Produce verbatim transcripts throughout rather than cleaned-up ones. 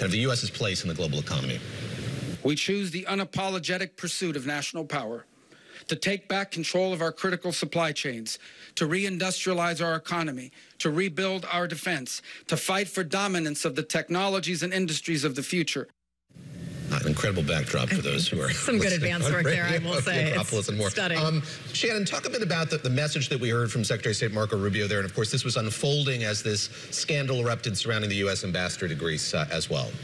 kind of the U S's place in the global economy. We choose the unapologetic pursuit of national power, to take back control of our critical supply chains, to reindustrialize our economy, to rebuild our defense, to fight for dominance of the technologies and industries of the future. An incredible backdrop for those who are some good advance work there, I will say. It's and more. Stunning. Um, Shannon, talk a bit about the, the message that we heard from Secretary of State Marco Rubio there, and of course this was unfolding as this scandal erupted surrounding the U S ambassador to Greece uh, as well.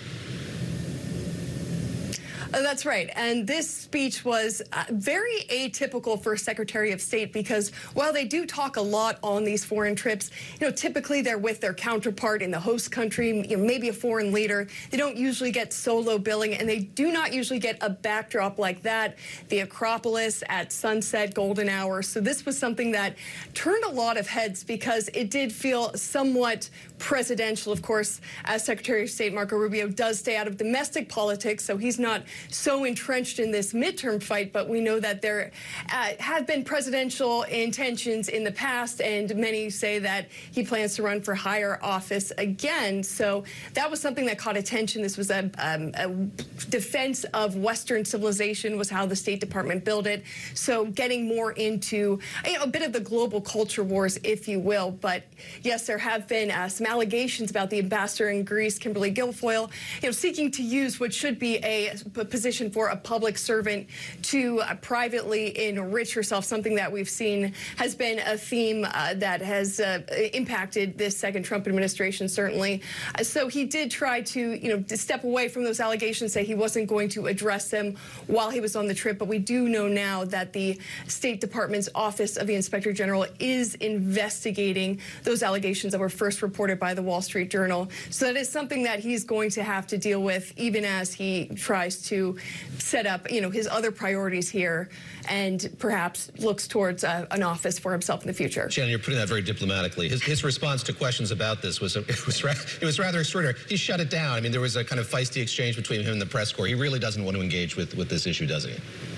Uh, that's right. And this speech was uh, very atypical for Secretary of State because while they do talk a lot on these foreign trips, you know, typically they're with their counterpart in the host country, you know, maybe a foreign leader. They don't usually get solo billing, and they do not usually get a backdrop like that, the Acropolis at sunset, golden hour. So this was something that turned a lot of heads because it did feel somewhat presidential. Of course, as Secretary of State Marco Rubio does stay out of domestic politics, so he's not so entrenched in this midterm fight, but we know that there uh, have been presidential intentions in the past, and many say that he plans to run for higher office again. So that was something that caught attention. This was a, um, a defense of Western civilization was how the State Department built it. So getting more into you know, a bit of the global culture wars, if you will. But yes, there have been uh, some allegations about the ambassador in Greece, Kimberly Guilfoyle, you know, seeking to use what should be a, a position for a public servant to uh, privately enrich herself, something that we've seen has been a theme uh, that has uh, impacted this second Trump administration, certainly. Uh, so he did try to, you know, to step away from those allegations, say he wasn't going to address them while he was on the trip. But we do know now that the State Department's Office of the Inspector General is investigating those allegations that were first reported by the Wall Street Journal. So that is something that he's going to have to deal with, even as he tries to set up, you know, his other priorities here and perhaps looks towards uh, an office for himself in the future. Shannon, you're putting that very diplomatically. His, his response to questions about this was, it was, it was rather extraordinary. He shut it down. I mean, there was a kind of feisty exchange between him and the press corps. He really doesn't want to engage with, with this issue, does he?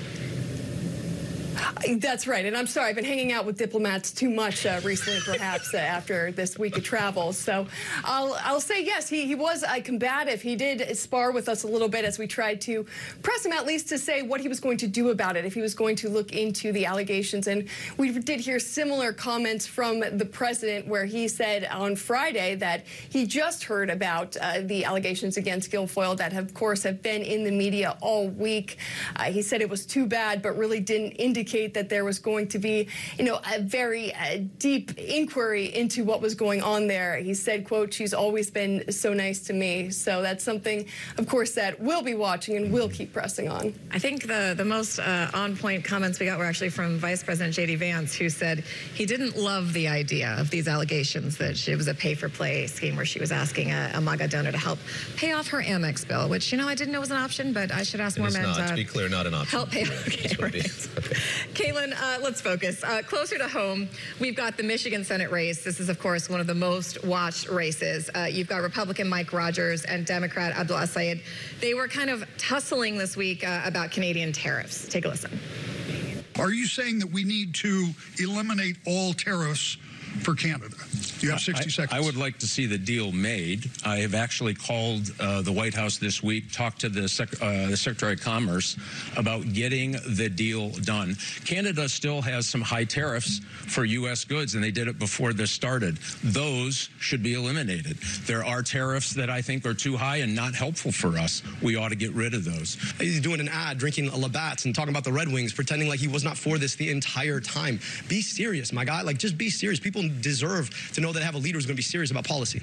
That's right. And I'm sorry, I've been hanging out with diplomats too much uh, recently, perhaps, uh, after this week of travel. So I'll, I'll say, yes, he, he was uh, combative. He did spar with us a little bit as we tried to press him at least to say what he was going to do about it, if he was going to look into the allegations. And we did hear similar comments from the president where he said on Friday that he just heard about uh, the allegations against Guilfoyle that, have, of course, have been in the media all week. Uh, he said it was too bad, but really didn't indicate that there was going to be, you know, a very uh, deep inquiry into what was going on there. He said, quote, "She's always been so nice to me." So that's something, of course, that we'll be watching and we'll keep pressing on. I think the, the most uh, on-point comments we got were actually from Vice President J D Vance, who said he didn't love the idea of these allegations that it was a pay-for-play scheme where she was asking a, a MAGA donor to help pay off her Amex bill, which, you know, I didn't know was an option, but I should ask it more is men not, to, to be clear, not an option. Help pay. Okay, right. Okay. Caitlin, uh, let's focus. Uh, closer to home, we've got the Michigan Senate race. This is, of course, one of the most watched races. Uh, you've got Republican Mike Rogers and Democrat Abdul El-Sayed. They were kind of tussling this week uh, about Canadian tariffs. Take a listen. Are you saying that we need to eliminate all tariffs for Canada? You have sixty I, seconds. I would like to see the deal made. I have actually called uh, the White House this week, talked to the, sec uh, the Secretary of Commerce about getting the deal done. Canada still has some high tariffs for U S goods, and they did it before this started. Those should be eliminated. There are tariffs that I think are too high and not helpful for us. We ought to get rid of those. He's doing an ad, drinking a Labatt's and talking about the Red Wings, pretending like he was not for this the entire time. Be serious, my guy. Like, just be serious. People deserve to know that they have a leader who's going to be serious about policy.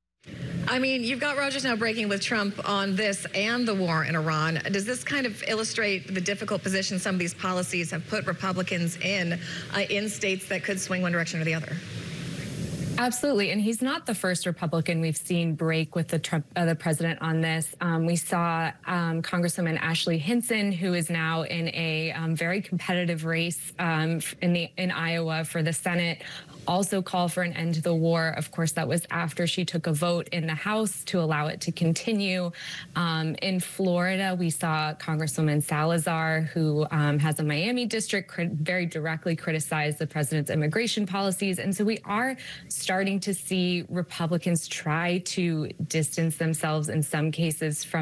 I mean, you've got Rogers now breaking with Trump on this and the war in Iran. Does this kind of illustrate the difficult position some of these policies have put Republicans in, uh, in states that could swing one direction or the other? Absolutely, and he's not the first Republican we've seen break with the Trump, uh, the president on this. Um, we saw um, Congresswoman Ashley Hinson, who is now in a um, very competitive race um, in the in Iowa for the Senate, also call for an end to the war. Of course, that was after she took a vote in the House to allow it to continue. Um, in Florida, we saw Congresswoman Salazar, who um, has a Miami district, crit- very directly criticize the president's immigration policies. And so we are starting to see Republicans try to distance themselves in some cases from